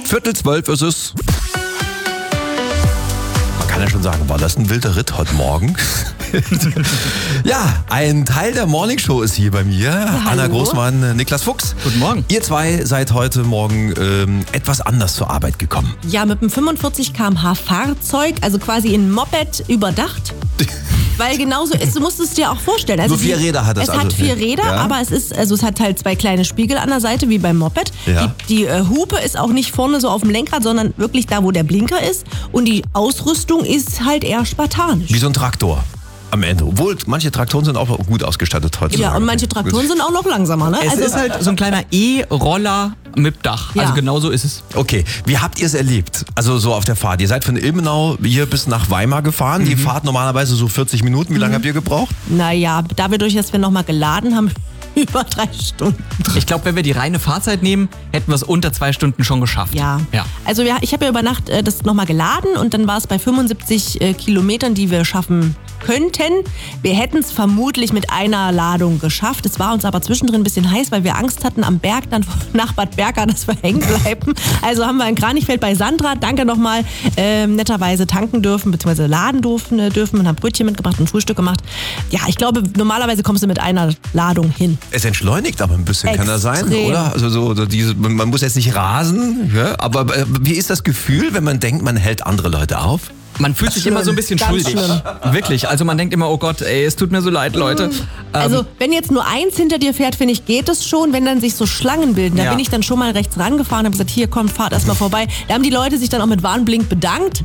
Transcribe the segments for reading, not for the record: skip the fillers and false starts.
11:45 ist es. Man kann ja schon sagen, war das ein wilder Ritt heute Morgen? Ja, ein Teil der Morningshow ist hier bei mir. Ja, Anna hallo. Großmann, Niklas Fuchs. Guten Morgen. Ihr zwei seid heute Morgen etwas anders zur Arbeit gekommen. Ja, mit einem 45 km/h Fahrzeug, also quasi ein Moped überdacht. Weil genauso ist, du musst es dir auch vorstellen. Also Nur 4 Räder hat es Es hat also. 4 Räder, Ja. aber es hat halt 2 kleine Spiegel an der Seite, wie beim Moped. Ja. Die Hupe ist auch nicht vorne so auf dem Lenkrad, sondern wirklich da, wo der Blinker ist. Und die Ausrüstung ist halt eher spartanisch. Wie so ein Traktor am Ende. Obwohl, manche Traktoren sind auch gut ausgestattet heutzutage. Ja, und manche Traktoren sind auch noch langsamer, ne? Es ist halt so ein kleiner E-Roller mit Dach. Ja. Also genau so ist es. Okay, wie habt ihr es erlebt? Also so auf der Fahrt. Ihr seid von Ilmenau hier bis nach Weimar gefahren. Die Fahrt normalerweise so 40 Minuten. Wie lange habt ihr gebraucht? Naja, dadurch, dass wir nochmal geladen haben, über 3 Stunden. Ich glaube, wenn wir die reine Fahrzeit nehmen, hätten wir es unter 2 Stunden schon geschafft. Ja. Also ich habe ja über Nacht das nochmal geladen und dann war es bei 75 Kilometern, die wir schaffen könnten. Wir hätten es vermutlich mit einer Ladung geschafft. Es war uns aber zwischendrin ein bisschen heiß, weil wir Angst hatten am Berg, dann nach Bad Berka, dass wir hängen bleiben. Also haben wir in Kranichfeld bei Sandra, danke nochmal, netterweise tanken dürfen, beziehungsweise laden dürfen und haben Brötchen mitgebracht und Frühstück gemacht. Ja, ich glaube, normalerweise kommst du mit einer Ladung hin. Es entschleunigt aber ein bisschen, kann das sein, Extrem. oder? Also man muss jetzt nicht rasen, ja? Aber wie ist das Gefühl, wenn man denkt, man hält andere Leute auf? Man fühlt sich immer so ein bisschen Ganz schuldig. schlimm. Wirklich. Also man denkt immer, oh Gott, ey, es tut mir so leid, Leute. Also wenn jetzt nur eins hinter dir fährt, finde ich, geht es schon. Wenn dann sich so Schlangen bilden, da Ja. bin ich dann schon mal rechts rangefahren und habe gesagt, hier kommt, fahrt erstmal vorbei. Da haben die Leute sich dann auch mit Warnblink bedankt.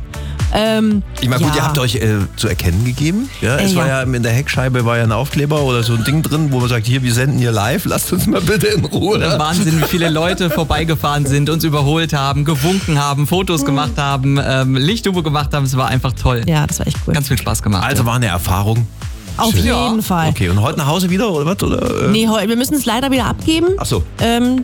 Ich meine, gut, Ja. ihr habt euch zu erkennen gegeben. Ja, es war ja. ja in der Heckscheibe war ja ein Aufkleber oder so ein Ding drin, wo man sagt, hier, wir senden hier live, lasst uns mal bitte in Ruhe. Wahnsinn, wie viele Leute vorbeigefahren sind, uns überholt haben, gewunken haben, Fotos gemacht haben, Lichthupe gemacht haben. Es war einfach toll. Ja, das war echt cool. Ganz viel Spaß gemacht. Also war eine Erfahrung. Auf schön. jeden Fall. Okay, und heute nach Hause wieder oder was? Oder? Nee, wir müssen es leider wieder abgeben. Ach so.